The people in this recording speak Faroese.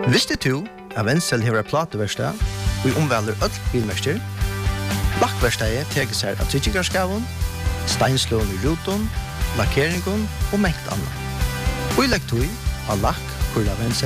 Visste du at Wenzel hever plateverstad og omvelder øll bilmester? Lakkverstadet teker seg av tryggingarskaven, steinslån i ruton, lakkeringen og mengt annet. Og i lekktøy av lakk, kurla Wenzel,